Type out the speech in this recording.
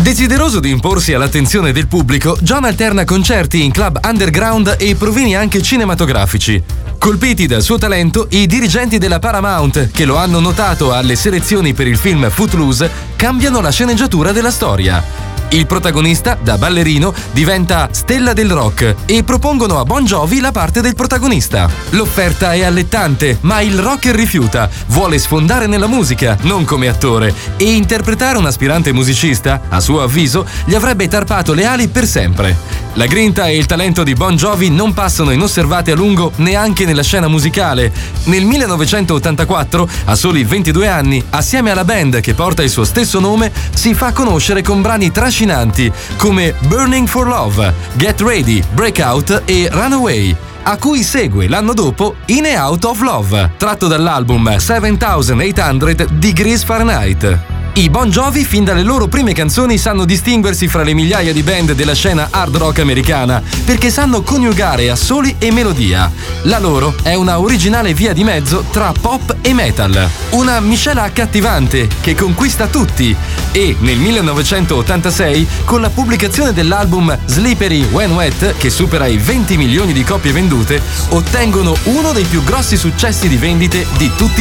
Desideroso di imporsi all'attenzione del pubblico, John alterna concerti in club underground e provini anche cinematografici. Colpiti dal suo talento, i dirigenti della Paramount, che lo hanno notato alle selezioni per il film Footloose, cambiano la sceneggiatura della storia. Il protagonista, da ballerino, diventa stella del rock e propongono a Bon Jovi la parte del protagonista. L'offerta è allettante, ma il rocker rifiuta, vuole sfondare nella musica, non come attore, e interpretare un aspirante musicista, a suo avviso, gli avrebbe tarpato le ali per sempre. La grinta e il talento di Bon Jovi non passano inosservati a lungo neanche nella scena musicale. Nel 1984, a soli 22 anni, assieme alla band che porta il suo stesso nome, si fa conoscere con brani trascinanti come Burning for Love, Get Ready, Breakout e Runaway, a cui segue l'anno dopo In and Out of Love, tratto dall'album 7800 Degrees Fahrenheit. I Bon Jovi, fin dalle loro prime canzoni, sanno distinguersi fra le migliaia di band della scena hard rock americana, perché sanno coniugare assoli e melodia. La loro è una originale via di mezzo tra pop e metal. Una miscela accattivante che conquista tutti e, nel 1986, con la pubblicazione dell'album Slippery When Wet, che supera i 20 milioni di copie vendute, ottengono uno dei più grossi successi di vendite di tutti